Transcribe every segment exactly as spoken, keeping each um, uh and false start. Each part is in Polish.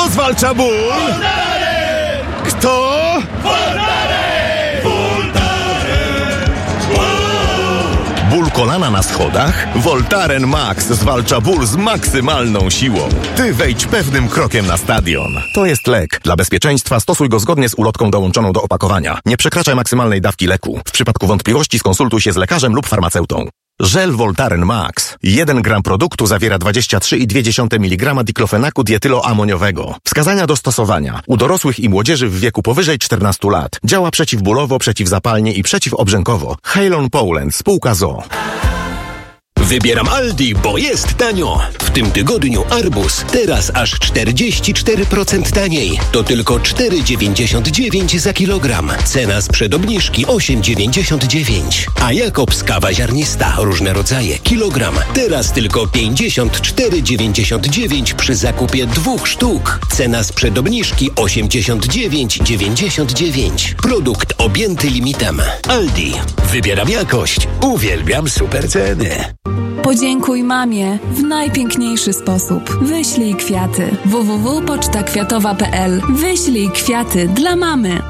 Kto zwalcza ból? Voltaren! Kto? Voltaren! Voltaren! Wow! Ból kolana na schodach? Voltaren Max zwalcza ból z maksymalną siłą. Ty wejdź pewnym krokiem na stadion. To jest lek. Dla bezpieczeństwa stosuj go zgodnie z ulotką dołączoną do opakowania. Nie przekraczaj maksymalnej dawki leku. W przypadku wątpliwości skonsultuj się z lekarzem lub farmaceutą. Żel Voltaren Max. jeden gram produktu zawiera dwadzieścia trzy przecinek dwa miligrama diklofenaku dietyloamoniowego. Wskazania do stosowania. U dorosłych i młodzieży w wieku powyżej czternastu lat. Działa przeciwbólowo, przeciwzapalnie i przeciwobrzękowo. Halon Poland, spółka z o o. Wybieram Aldi, bo jest tanio. W tym tygodniu arbuz teraz aż czterdzieści cztery procent taniej. To tylko cztery dziewięćdziesiąt dziewięć za kilogram. Cena sprzed obniżki osiem dziewięćdziesiąt dziewięć. A Jakobs kawa ziarnista, różne rodzaje, kilogram. Teraz tylko pięćdziesiąt cztery dziewięćdziesiąt dziewięć przy zakupie dwóch sztuk. Cena sprzed obniżki osiemdziesiąt dziewięć dziewięćdziesiąt dziewięć. Produkt objęty limitem. Aldi. Wybieram jakość. Uwielbiam super ceny. Podziękuj mamie w najpiękniejszy sposób. Wyślij kwiaty. w w w kropka poczta kwiatowa kropka p l. Wyślij kwiaty dla mamy.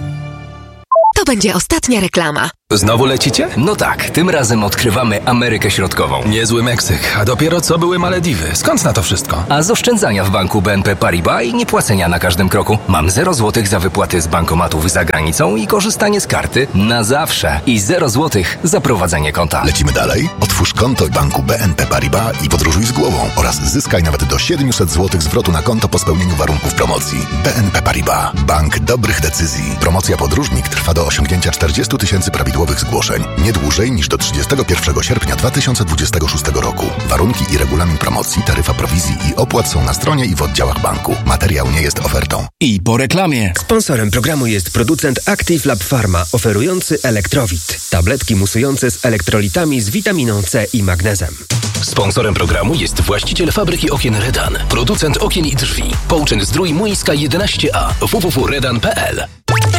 To będzie ostatnia reklama. Znowu lecicie? No tak, tym razem odkrywamy Amerykę Środkową. Niezły Meksyk, a dopiero co były Malediwy. Skąd na to wszystko? A z oszczędzania w banku B N P Paribas i niepłacenia na każdym kroku. Mam zero złotych za wypłaty z bankomatów za granicą i korzystanie z karty na zawsze. I zero złotych za prowadzenie konta. Lecimy dalej? Otwórz konto w banku B N P Paribas i podróżuj z głową oraz zyskaj nawet do siedemset złotych zwrotu na konto po spełnieniu warunków promocji. B N P Paribas. Bank dobrych decyzji. Promocja podróżnik trwa do osiągnięcia czterdziestu tysięcy prawidłowych zgłoszeń. Nie dłużej niż do trzydziestego pierwszego sierpnia dwa tysiące dwudziestego szóstego roku. Warunki i regulamin promocji, taryfa prowizji i opłat są na stronie i w oddziałach banku. Materiał nie jest ofertą. I po reklamie. Sponsorem programu jest producent Active Lab Pharma, oferujący Elektrowit. Tabletki musujące z elektrolitami z witaminą C i magnezem. Sponsorem programu jest właściciel fabryki okien Redan. Producent okien i drzwi. Połczyn-Zdrój Młyńska jedenaście A. w w w kropka redan kropka p l.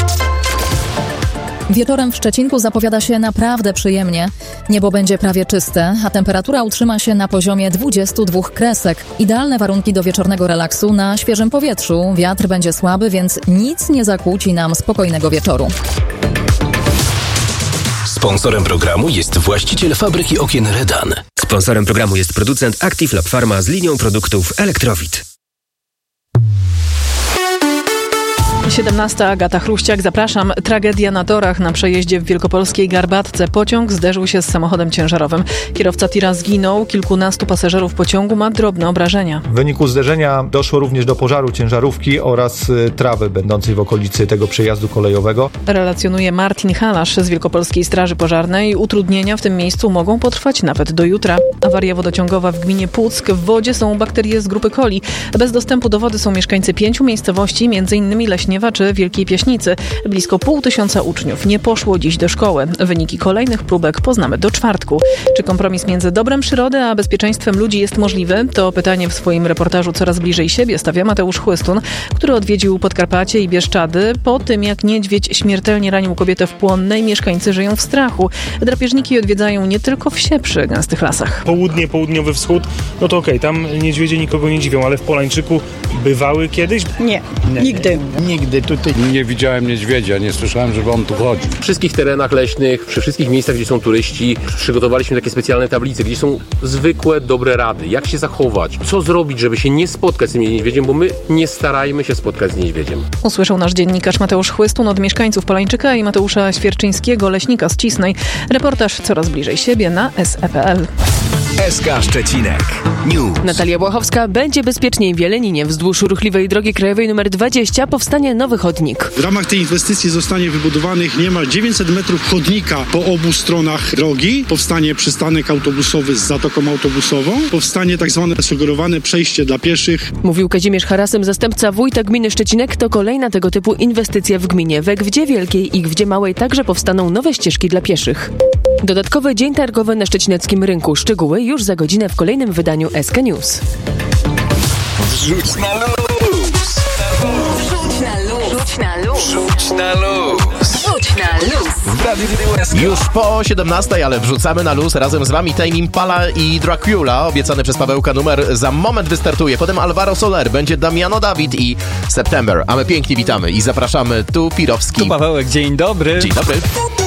Wieczorem w Szczecinku zapowiada się naprawdę przyjemnie. Niebo będzie prawie czyste, a temperatura utrzyma się na poziomie dwudziestu dwóch kresek. Idealne warunki do wieczornego relaksu na świeżym powietrzu. Wiatr będzie słaby, więc nic nie zakłóci nam spokojnego wieczoru. Sponsorem programu jest właściciel fabryki okien Redan. Sponsorem programu jest producent Active Lab Pharma z linią produktów Elektrowit. siedemnasta Agata Chruściak, zapraszam. Tragedia na torach na przejeździe w wielkopolskiej Garbatce. Pociąg zderzył się z samochodem ciężarowym. Kierowca tira zginął, kilkunastu pasażerów pociągu ma drobne obrażenia. W wyniku zderzenia doszło również do pożaru ciężarówki oraz trawy będącej w okolicy tego przejazdu kolejowego. Relacjonuje Martin Halasz z Wielkopolskiej Straży Pożarnej. Utrudnienia w tym miejscu mogą potrwać nawet do jutra. Awaria wodociągowa w gminie Puck. W wodzie są bakterie z grupy coli. Bez dostępu do wody są mieszkańcy pięciu miejscowości, m.in. Leśniewa czy Wielkiej Pieśnicy. Blisko pół tysiąca uczniów nie poszło dziś do szkoły. Wyniki kolejnych próbek poznamy do czwartku. Czy kompromis między dobrem przyrody a bezpieczeństwem ludzi jest możliwy? To pytanie w swoim reportażu Coraz bliżej siebie stawia Mateusz Chłystun, który odwiedził Podkarpacie i Bieszczady po tym, jak niedźwiedź śmiertelnie ranił kobietę w Płonnej. Mieszkańcy żyją w strachu. Drapieżniki odwiedzają nie tylko wsie przy gęstych lasach. Południe, południowy wschód, no to okej, okay, tam niedźwiedzie nikogo nie dziwią, ale w Polańczyku bywały kiedyś? Nie, nie nigdy. Nigdy tutaj nie widziałem niedźwiedzia, nie słyszałem, żeby on tu chodził. W wszystkich terenach leśnych, przy wszystkich miejscach, gdzie są turyści, przygotowaliśmy takie specjalne tablice, gdzie są zwykłe, dobre rady. Jak się zachować, co zrobić, żeby się nie spotkać z tym niedźwiedziem, bo my nie starajmy się spotkać z niedźwiedziem. Usłyszał nasz dziennikarz Mateusz Chłystun od mieszkańców Polańczyka i Mateusza Świerczyńskiego, leśnika z Cisnej. Reportaż Coraz bliżej siebie na S E kropka p l. S K Szczecinek News. Natalia Błachowska. Będzie bezpieczniej w Jeleninie. Wzdłuż ruchliwej drogi krajowej nr dwadzieścia powstanie nowy chodnik. W ramach tej inwestycji zostanie wybudowanych niemal dziewięćset metrów chodnika po obu stronach drogi. Powstanie przystanek autobusowy z zatoką autobusową. Powstanie tak zwane sugerowane przejście dla pieszych. Mówił Kazimierz Harasym, zastępca wójta gminy Szczecinek. To kolejna tego typu inwestycja w gminie. We Gwie Wielkiej i Gwie Małej także powstaną nowe ścieżki dla pieszych. Dodatkowy dzień targowy na szczecineckim rynku. Szczegóły już za godzinę w kolejnym wydaniu S K News. Wrzuć na luz! Wrzuć na luz! Wrzuć na luz! Wrzuć Wrzuć na luz. Już po siedemnastej, ale wrzucamy na luz razem z wami Tame Impala i Dracula, obiecany przez Pawełka numer za moment wystartuje. Potem Alvaro Soler, będzie Damiano David i September. A my pięknie witamy i zapraszamy tu Pirowski. Tu Pawełek, dzień dobry. Dzień dobry.